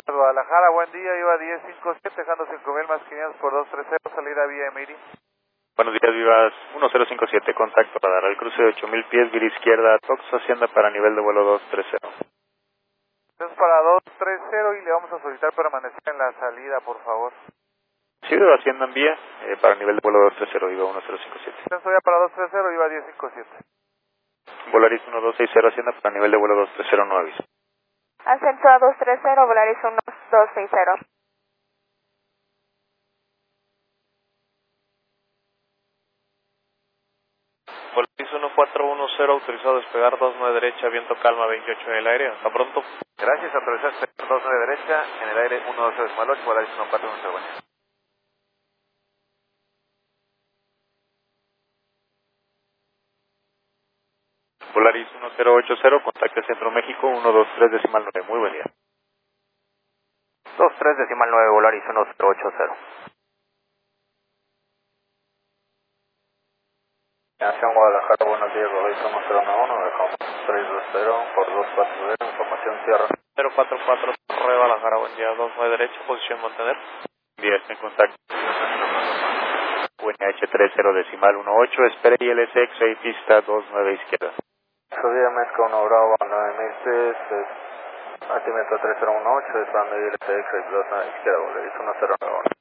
Guadalajara, buen día, iba 1057, dejando 5000 más 500 por 230, salida vía Emiri. Buenos días, Vivas 1057, contacto para dar el cruce de 8000 pies, vía izquierda, Tox, Hacienda para nivel de vuelo 230. Entonces para 230 y le vamos a solicitar permanecer en la salida, por favor. Sí, de Hacienda en vía, para nivel de vuelo 230, iba 1057. Entonces ya para 230, iba 1057. Volaris 1260, Hacienda para nivel de vuelo 230, no aviso. Ascenso a 230, Volaris 1260. Volaris 1410, autorizado a despegar 29 derecha, viento calma 28 en el aire, hasta pronto. Gracias, autorizado a despegar 29 derecha, en el aire 112 Volaris 1410, buen día. Volaris 1080, contacte Centro México 123.9, muy buen día. 23.9, Volaris 1080. Nación Guadalajara, buenos días, Volaris 1091, dejamos 320 por 240, información cierra. 044, Torre Guadalajara, buen día, 29 derecha, posición mantener. Días en contacto. UNH30.18, espere ILS X-ray pista 29 izquierda. Subida Mezca 1 Bravo a 9000 pies, altimetro 3018, desplando ILS X-ray 29 izquierda, Volaris 1091.